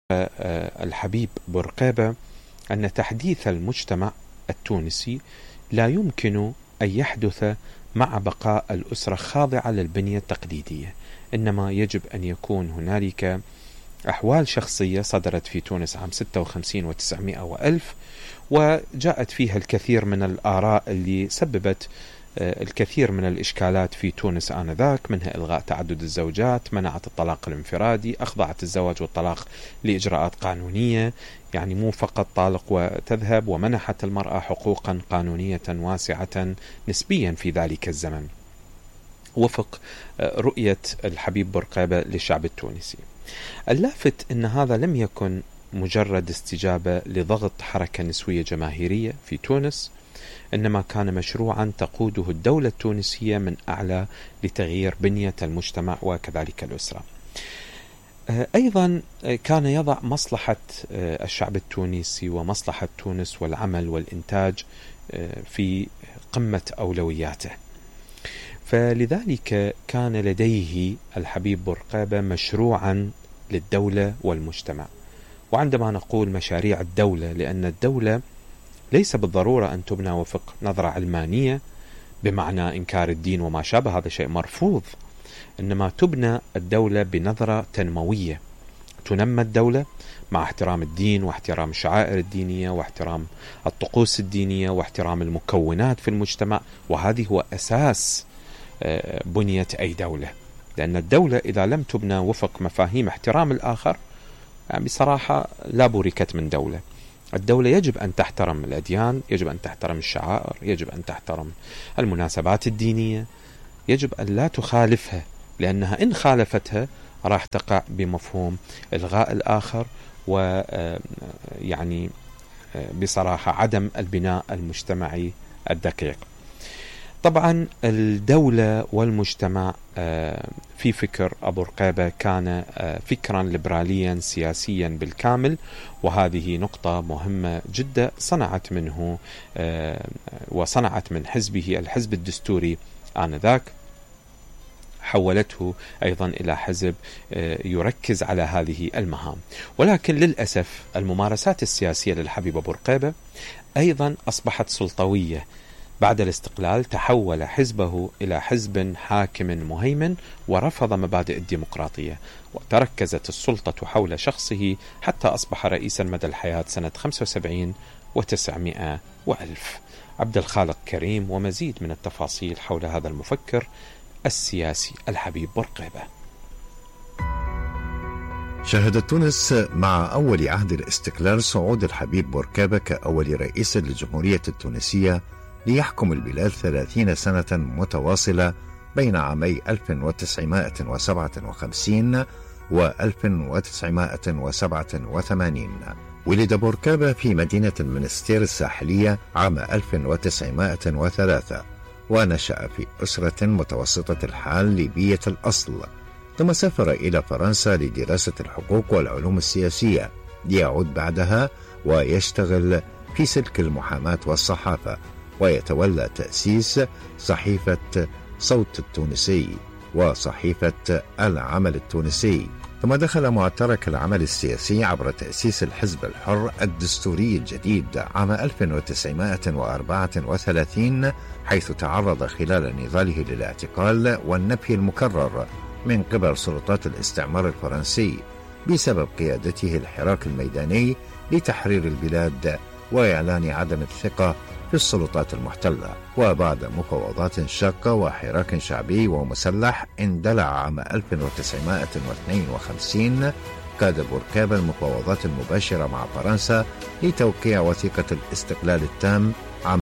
الحبيب بورقيبة أن تحديث المجتمع التونسي لا يمكن أن يحدث مع بقاء الأسرة خاضعة للبنية التقليدية، إنما يجب أن يكون هنالك أحوال شخصية صدرت في تونس عام 56 و900 و1000، وجاءت فيها الكثير من الآراء اللي سببت الكثير من الإشكالات في تونس آنذاك، منها إلغاء تعدد الزوجات، منعت الطلاق الانفرادي، أخضعت الزواج والطلاق لإجراءات قانونية، يعني مو فقط طالق وتذهب، ومنحت المرأة حقوقا قانونية واسعة نسبيا في ذلك الزمن وفق رؤية الحبيب بورقيبة للشعب التونسي. اللافت أن هذا لم يكن مجرد استجابة لضغط حركة نسوية جماهيرية في تونس، إنما كان مشروعا تقوده الدولة التونسية من أعلى لتغيير بنية المجتمع وكذلك الأسرة. أيضا كان يضع مصلحة الشعب التونسي ومصلحة تونس والعمل والإنتاج في قمة أولوياته، فلذلك كان لديه الحبيب بورقيبة مشروعا للدولة والمجتمع. وعندما نقول مشاريع الدولة، لأن الدولة ليس بالضرورة أن تبنى وفق نظرة علمانية بمعنى إنكار الدين وما شابه، هذا شيء مرفوض، إنما تبنى الدولة بنظرة تنموية، تنمى الدولة مع احترام الدين واحترام الشعائر الدينية واحترام الطقوس الدينية واحترام المكونات في المجتمع، وهذه هو أساس بنية أي دولة. لأن الدولة إذا لم تبنى وفق مفاهيم احترام الآخر، يعني بصراحة لا بوركت من دولة. الدولة يجب أن تحترم الأديان، يجب أن تحترم الشعائر، يجب أن تحترم المناسبات الدينية، يجب أن لا تخالفها، لأنها إن خالفتها راح تقع بمفهوم إلغاء الآخر ويعني بصراحة عدم البناء المجتمعي الدقيق. طبعا الدولة والمجتمع في فكر أبو رقيبة كان فكرا ليبراليا سياسيا بالكامل، وهذه نقطة مهمة جدا صنعت منه وصنعت من حزبه الحزب الدستوري آنذاك، حولته أيضا إلى حزب يركز على هذه المهام. ولكن للأسف الممارسات السياسية للحبيب بورقيبة أيضا أصبحت سلطوية. بعد الاستقلال تحول حزبه إلى حزب حاكم مهيمن ورفض مبادئ الديمقراطية، وتركزت السلطة حول شخصه حتى أصبح رئيسا مدى الحياة سنة 75 و900 و1000. عبد الخالق كريم ومزيد من التفاصيل حول هذا المفكر السياسي الحبيب بورقيبة. شهدت تونس مع أول عهد الاستقلال صعود الحبيب بورقيبة كأول رئيس للجمهورية التونسية ليحكم البلاد 30 سنة متواصلة بين عامي 1957 و 1987. ولد بورقيبة في مدينة المنستير الساحلية عام 1903، ونشأ في أسرة متوسطة الحال ليبية الأصل، ثم سافر إلى فرنسا لدراسة الحقوق والعلوم السياسية، ليعود بعدها ويشتغل في سلك المحاماة والصحافة، ويتولى تأسيس صحيفة صوت التونسي وصحيفة العمل التونسي، ثم دخل معترك العمل السياسي عبر تأسيس الحزب الحر الدستوري الجديد عام 1934، حيث تعرض خلال نضاله للاعتقال والنفي المكرر من قبل سلطات الاستعمار الفرنسي بسبب قيادته الحراك الميداني لتحرير البلاد وإعلان عدم الثقة في السلطات المحتلة. وبعد مفاوضات شاقة وحراك شعبي ومسلح اندلع عام 1952، قاد بورقيبة المفاوضات المباشرة مع فرنسا لتوقيع وثيقة الاستقلال التام عام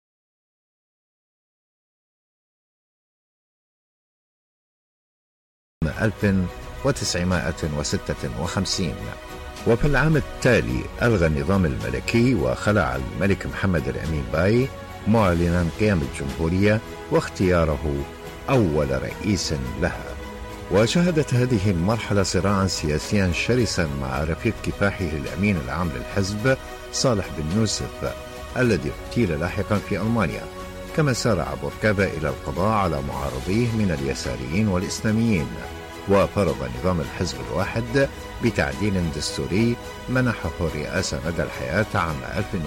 1956. وفي العام التالي ألغى النظام الملكي وخلع الملك محمد الأمين باي، معلنا قيام الجمهورية واختياره أول رئيس لها. وشهدت هذه المرحلة صراعا سياسيا شرسا مع رفيق كفاحه الأمين العام للحزب صالح بن يوسف الذي اغتيل لاحقا في ألمانيا، كما سارع بورقيبة إلى القضاء على معارضيه من اليساريين والإسلاميين، وفرض نظام الحزب الواحد بتعديل دستوري منحه الرئاسة مدى الحياة عام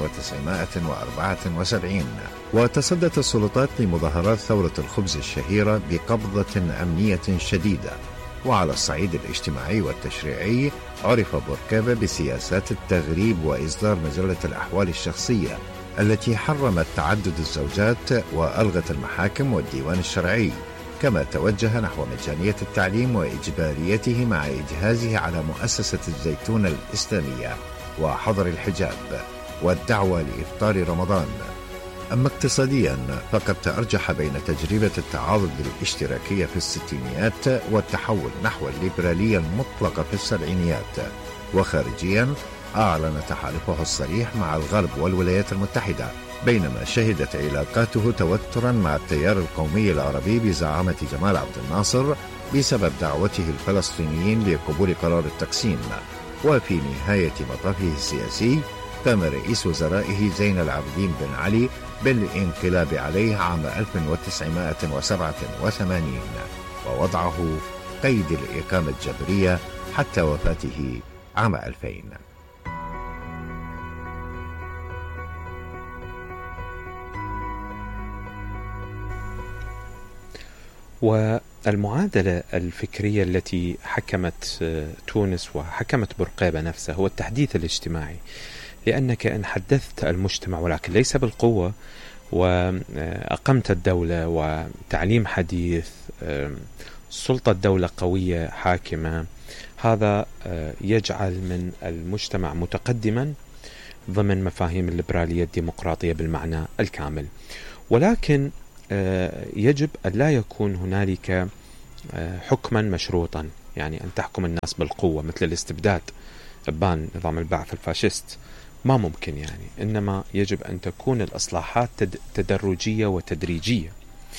1974. وتصدت السلطات لمظاهرات ثورة الخبز الشهيرة بقبضة أمنية شديدة. وعلى الصعيد الاجتماعي والتشريعي عرف بورقيبة بسياسات التغريب وإصدار مجلة الأحوال الشخصية التي حرمت تعدد الزوجات وألغت المحاكم والديوان الشرعي، كما توجه نحو مجانية التعليم وإجباريته مع إجهازه على مؤسسة الزيتون الإسلامية وحظر الحجاب والدعوة لإفطار رمضان. أما اقتصاديا فقد تأرجح بين تجربة التعاضد الاشتراكية في الستينيات والتحول نحو الليبرالية المطلقة في السبعينيات. وخارجيا أعلن تحالفه الصريح مع الغرب والولايات المتحدة، بينما شهدت علاقاته توترا مع التيار القومي العربي بزعامة جمال عبد الناصر بسبب دعوته الفلسطينيين لقبول قرار التقسيم. وفي نهاية مطافه السياسي قام رئيس وزرائه زين العابدين بن علي بالانقلاب عليه عام 1987 ووضعه قيد الإقامة الجبرية حتى وفاته عام 2000. والمعادلة الفكرية التي حكمت تونس وحكمت بورقيبة نفسه هو التحديث الاجتماعي، لأنك إن حدثت المجتمع ولكن ليس بالقوة وأقمت الدولة وتعليم حديث، سلطة دولة قوية حاكمة، هذا يجعل من المجتمع متقدما ضمن مفاهيم الليبرالية الديمقراطية بالمعنى الكامل. ولكن يجب أن لا يكون هنالك حكما مشروطا، يعني أن تحكم الناس بالقوة مثل الاستبداد إبان نظام البعث الفاشيست، ما ممكن يعني. إنما يجب أن تكون الإصلاحات تدرجية وتدريجية.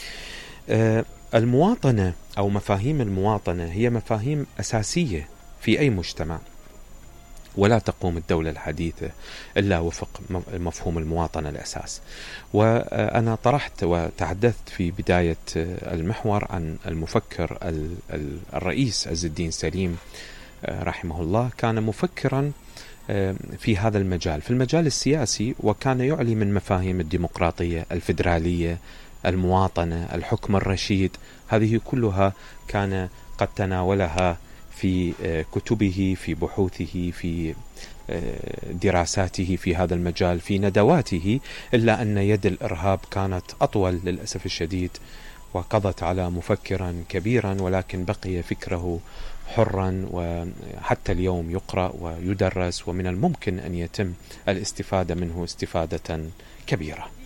المواطنة أو مفاهيم المواطنة هي مفاهيم أساسية في أي مجتمع، ولا تقوم الدولة الحديثة إلا وفق مفهوم المواطنة الأساس. وأنا طرحت وتحدثت في بداية المحور عن المفكر الرئيس عز الدين سليم رحمه الله، كان مفكرا في هذا المجال، في المجال السياسي، وكان يعلي من مفاهيم الديمقراطية، الفيدرالية، المواطنة، الحكم الرشيد. هذه كلها كان قد تناولها في كتبه، في بحوثه، في دراساته في هذا المجال، في ندواته، إلا أن يد الإرهاب كانت أطول للأسف الشديد وقضت على مفكرا كبيرا، ولكن بقي فكره حرا وحتى اليوم يقرأ ويدرس، ومن الممكن أن يتم الاستفادة منه استفادة كبيرة.